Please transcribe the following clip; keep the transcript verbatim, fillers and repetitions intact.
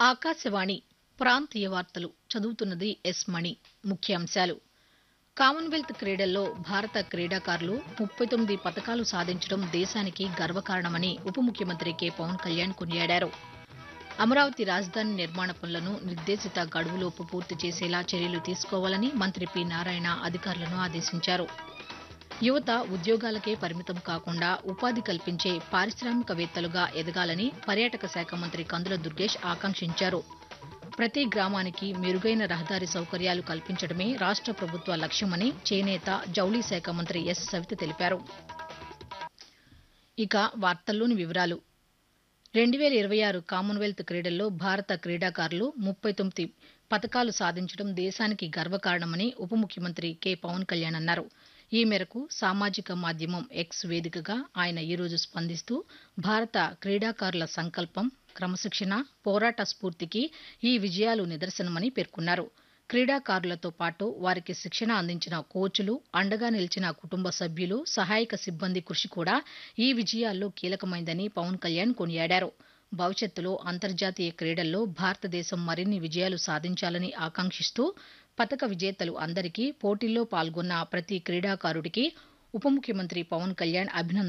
ఆకాశవాణి ప్రాంతీయ వార్తలు చదువుతున్నది ఎస్ మణి. ముఖ్యాంశాలు. కామన్వెల్త్ క్రీడల్లో భారత క్రీడాకారులు ముప్పై తొమ్మిది పతకాలు సాధించడం దేశానికి గర్వకారణమని ఉప ముఖ్యమంత్రి కె పవన్ కళ్యాణ్ కొనియాడారు. అమరావతి రాజధాని నిర్మాణ పనులను నిర్దేశిత గడువులోపు పూర్తి చేసేలా చర్యలు తీసుకోవాలని మంత్రి పి నారాయణ అధికారులను ఆదేశించారు. యువత ఉద్యోగాలకే పరిమితం కాకుండా ఉపాధి కల్పించే పారిశ్రామికవేత్తలుగా ఎదగాలని పర్యాటక శాఖ మంత్రి కందుల దుర్గేష్ ఆకాంక్షించారు. ప్రతి గ్రామానికి మెరుగైన రహదారి సౌకర్యాలు కల్పించడమే రాష్ట ప్రభుత్వ లక్ష్యమని చేనేత, జౌళి శాఖ మంత్రి ఎస్ సవిత తెలిపారు. ఇక వార్తల్లోని వివరాలు. రెండు వేల ఇరవై ఆరు కామన్వెల్త్ క్రీడల్లో భారత క్రీడాకారులు ముప్పై తొమ్మిది పతకాలు సాధించడం దేశానికి గర్వకారణమని ఉప ముఖ్యమంత్రి కె పవన్ కళ్యాణ్ అన్నారు. ఈ మేరకు సామాజిక మాధ్యమం ఎక్స్ వేదికగా ఆయన ఈరోజు స్పందిస్తూ భారత క్రీడాకారుల సంకల్పం, క్రమశిక్షణ, పోరాట స్ఫూర్తికి ఈ విజయాలు నిదర్శనమని పేర్కొన్నారు. క్రీడాకారులతో పాటు వారికి శిక్షణ అందించిన కోచ్లు, అండగా నిలిచిన కుటుంబ సభ్యులు, సహాయక సిబ్బంది కృషి కూడా ఈ విజయాల్లో కీలకమైందని పవన్ కళ్యాణ్ కొనియాడారు. భవిష్యత్తులో అంతర్జాతీయ క్రీడల్లో భారతదేశం మరిన్ని విజయాలు సాధించాలని ఆకాంక్షిస్తూ పతక విజేతలు అందరికీ, పోటీల్లో పాల్గొన్న ప్రతి క్రీడాకారుడికి ఉప ముఖ్యమంత్రి పవన్ కళ్యాణ్ అభినందనలు